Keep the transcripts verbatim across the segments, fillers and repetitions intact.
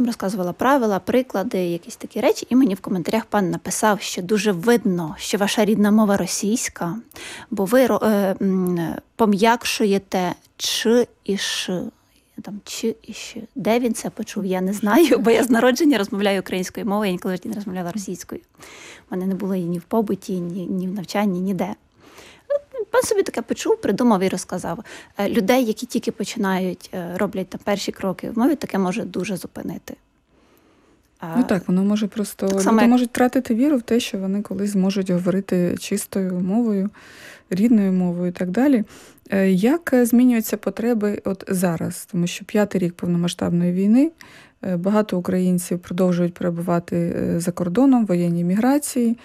розказувала правила, приклади, якісь такі речі, і мені в коментарях пан написав, що дуже видно, що ваша рідна мова російська, бо ви е, пом'якшуєте «ч» і «ш». Там «ч» і «щ». Де він це почув, я не знаю, бо я з народження розмовляю українською мовою, я ніколи в житті не розмовляла російською. У мене не було її ні в побуті, ні, ні в навчанні, ніде. Пан собі таке почув, придумав і розказав. Людей, які тільки починають, роблять там перші кроки в мові, таке може дуже зупинити. Ну так, воно може просто... Так люди само, як... можуть втратити віру в те, що вони колись зможуть говорити чистою мовою, рідною мовою і так далі. Як змінюються потреби от зараз? Тому що п'ятий рік повномасштабної війни, багато українців продовжують перебувати за кордоном, воєнній міграції.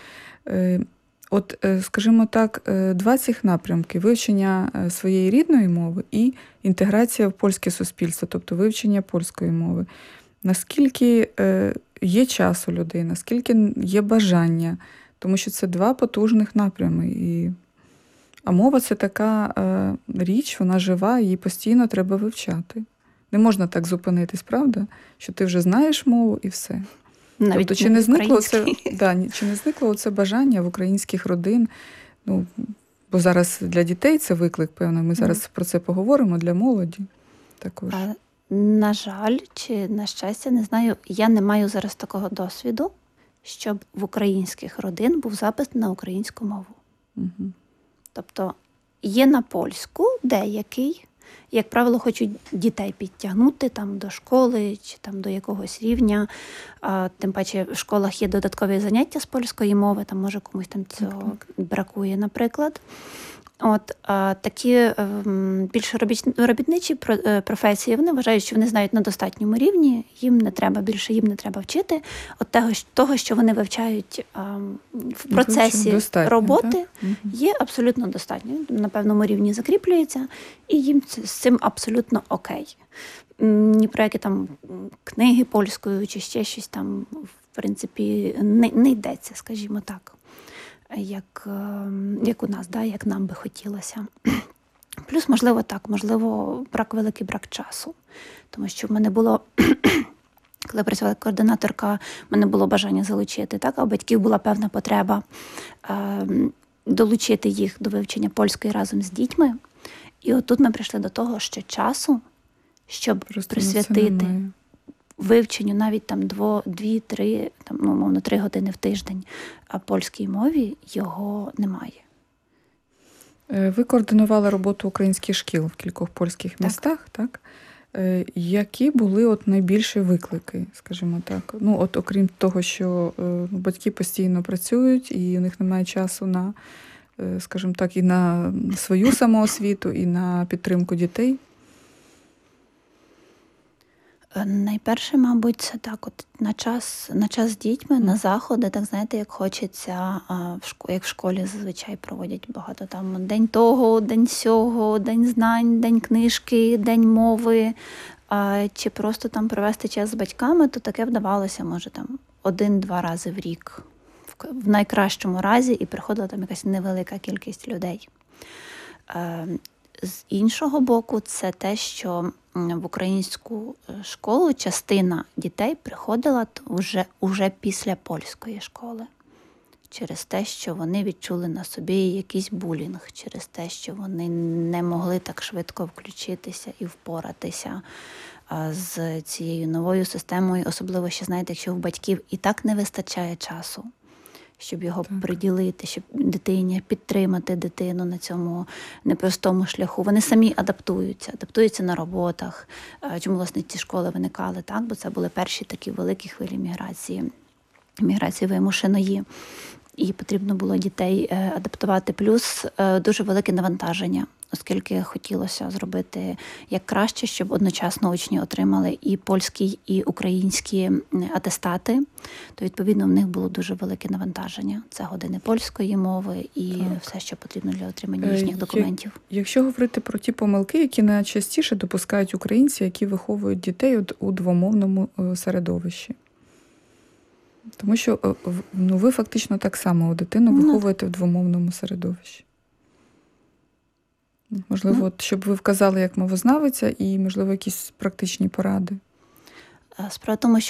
От, скажімо так, два цих напрямки – вивчення своєї рідної мови і інтеграція в польське суспільство, тобто вивчення польської мови. Наскільки є час у людей, наскільки є бажання, тому що це два потужних напрями. І... А мова – це така річ, вона жива, її постійно треба вивчати. Не можна так зупинитись, правда? Що ти вже знаєш мову і все. Навіть тобто, чи не зникло це, да, чи не зникло це бажання в українських родин? Ну, бо зараз для дітей це виклик, певно, ми зараз mm. про це поговоримо, для молоді також. А, на жаль, чи на щастя, не знаю, я не маю зараз такого досвіду, щоб в українських родин був запис на українську мову. Mm-hmm. Тобто є на польську деякий, як правило, хочуть дітей підтягнути там до школи чи там до якогось рівня. А, тим паче в школах є додаткові заняття з польської мови, там може комусь там цього бракує, наприклад. От, а, такі ем, більш робітничі професії, вони вважають, що вони знають на достатньому рівні, їм не треба більше, їм не треба вчити. От того, того що вони вивчають ем, в процесі достатньо, роботи, так? Є абсолютно достатньо. На певному рівні закріплюється, і їм з цим абсолютно окей. Ні про які там книги польською чи ще щось там, в принципі, не, не йдеться, скажімо так. Як, як у нас, да, як нам би хотілося. Плюс, можливо, так, можливо, брак, великий брак часу. Тому що в мене було, коли працювала координаторка, в мене було бажання залучити, так, а у батьків була певна потреба е, долучити їх до вивчення польської разом з дітьми. І отут ми прийшли до того, що часу, щоб просто присвятити вивченню навіть там дві-три, там, ну, мовно, три години в тиждень, а польській мові його немає. Ви координували роботу українських шкіл в кількох польських містах, так? так? Які були от найбільші виклики, скажімо так? Ну, от окрім того, що батьки постійно працюють і у них немає часу на, скажімо так, і на свою самоосвіту, і на підтримку дітей. Найперше, мабуть, це так, от на час, на час з дітьми, на заходи, так, знаєте, як хочеться, в школі, як в школі зазвичай проводять багато там день того, день сього, день знань, день книжки, день мови, чи просто там провести час з батьками, то таке вдавалося, може, там один-два рази в рік, в найкращому разі, і приходила там якась невелика кількість людей. З іншого боку, це те, що в українську школу частина дітей приходила вже, вже після польської школи. Через те, що вони відчули на собі якийсь булінг, через те, що вони не могли так швидко включитися і впоратися з цією новою системою. Особливо, що, знаєте, якщо в батьків і так не вистачає часу, щоб його так. приділити, щоб дитині підтримати дитину на цьому непростому шляху. Вони самі адаптуються, адаптуються на роботах. Чому, власне, ці школи виникали, так? Бо це були перші такі великі хвилі міграції, міграції вимушеної. І потрібно було дітей адаптувати. Плюс дуже велике навантаження, оскільки хотілося зробити як краще, щоб одночасно учні отримали і польські, і українські атестати. То, відповідно, в них було дуже велике навантаження. Це години польської мови і так. все, що потрібно для отримання їхніх документів. Якщо говорити про ті помилки, які найчастіше допускають українці, які виховують дітей у двомовному середовищі. Тому що ну, ви фактично так само дитину виховуєте в двомовному середовищі. Можливо, ну, от, щоб ви вказали як мовознавиця і, можливо, якісь практичні поради. Справа в тому, що